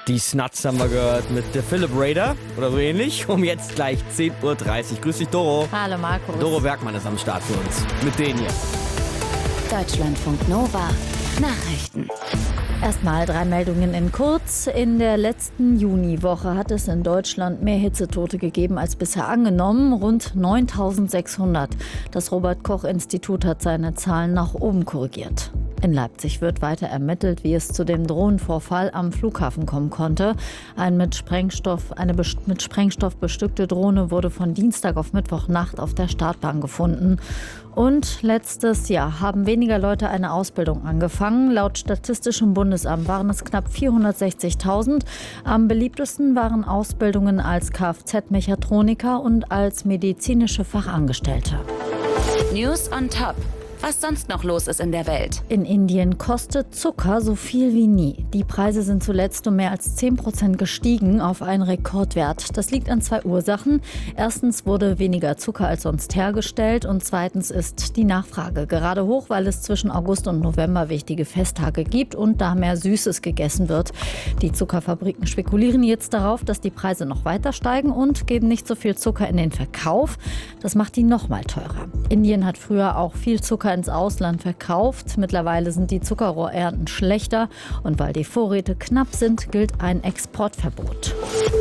Die Snuts haben wir gehört mit der Philip Raider oder so ähnlich. Jetzt gleich 10.30 Uhr. Grüß dich, Doro. Hallo, Markus. Doro Werkmann ist am Start für uns. Mit denen hier. Deutschlandfunk Nova. Nachrichten. Erstmal 3 Meldungen in kurz. In der letzten Juniwoche hat es in Deutschland mehr Hitzetote gegeben als bisher angenommen, rund 9.600. Das Robert-Koch-Institut hat seine Zahlen nach oben korrigiert. In Leipzig wird weiter ermittelt, wie es zu dem Drohnenvorfall am Flughafen kommen konnte. Eine mit Sprengstoff bestückte Drohne wurde von Dienstag auf Mittwochnacht auf der Startbahn gefunden. Und letztes Jahr haben weniger Leute eine Ausbildung angefangen. Laut Statistischem Bundesamt waren es knapp 460.000. Am beliebtesten waren Ausbildungen als Kfz-Mechatroniker und als medizinische Fachangestellte. News on Top. Was sonst noch los ist in der Welt. In Indien kostet Zucker so viel wie nie. Die Preise sind zuletzt um mehr als 10% gestiegen auf einen Rekordwert. Das liegt an 2 Ursachen. Erstens wurde weniger Zucker als sonst hergestellt und zweitens ist die Nachfrage gerade hoch, weil es zwischen August und November wichtige Festtage gibt und da mehr Süßes gegessen wird. Die Zuckerfabriken spekulieren jetzt darauf, dass die Preise noch weiter steigen und geben nicht so viel Zucker in den Verkauf. Das macht die noch mal teurer. Indien hat früher auch viel Zucker ins Ausland verkauft. Mittlerweile sind die Zuckerrohrernten schlechter und weil die Vorräte knapp sind, gilt ein Exportverbot.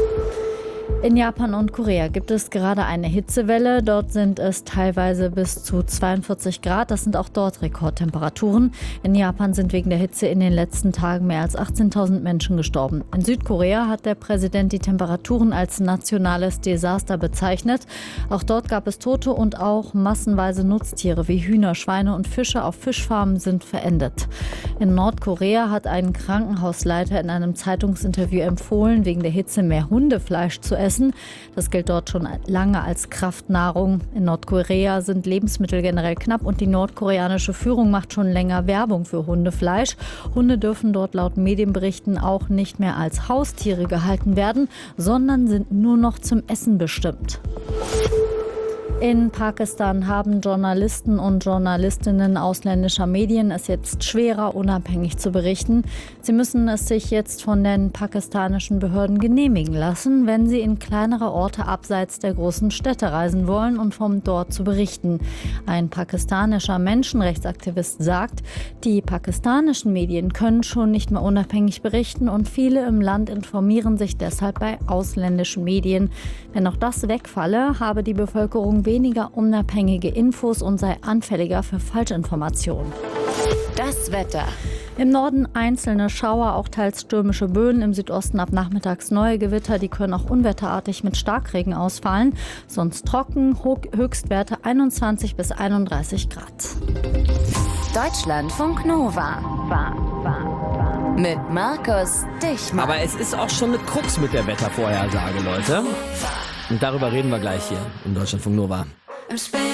In Japan und Korea gibt es gerade eine Hitzewelle. Dort sind es teilweise bis zu 42 Grad. Das sind auch dort Rekordtemperaturen. In Japan sind wegen der Hitze in den letzten Tagen mehr als 18.000 Menschen gestorben. In Südkorea hat der Präsident die Temperaturen als nationales Desaster bezeichnet. Auch dort gab es Tote und auch massenweise Nutztiere wie Hühner, Schweine und Fische auf Fischfarmen sind verendet. In Nordkorea hat ein Krankenhausleiter in einem Zeitungsinterview empfohlen, wegen der Hitze mehr Hundefleisch zu essen. Das gilt dort schon lange als Kraftnahrung. In Nordkorea sind Lebensmittel generell knapp und die nordkoreanische Führung macht schon länger Werbung für Hundefleisch. Hunde dürfen dort laut Medienberichten auch nicht mehr als Haustiere gehalten werden, sondern sind nur noch zum Essen bestimmt. In Pakistan haben Journalisten und Journalistinnen ausländischer Medien es jetzt schwerer, unabhängig zu berichten. Sie müssen es sich jetzt von den pakistanischen Behörden genehmigen lassen, wenn sie in kleinere Orte abseits der großen Städte reisen wollen und von dort zu berichten. Ein pakistanischer Menschenrechtsaktivist sagt, die pakistanischen Medien können schon nicht mehr unabhängig berichten und viele im Land informieren sich deshalb bei ausländischen Medien. Wenn auch das wegfalle, habe die Bevölkerung weniger unabhängige Infos und sei anfälliger für Falschinformationen. Das Wetter. Im Norden einzelne Schauer, auch teils stürmische Böen, im Südosten ab nachmittags neue Gewitter, die können auch unwetterartig mit Starkregen ausfallen. Sonst trocken, Höchstwerte 21 bis 31 Grad. Deutschlandfunk Nova. Mit Markus Dichmann. Aber es ist auch schon eine Krux mit der Wettervorhersage, Leute. Und darüber reden wir gleich hier in Deutschlandfunk Nova.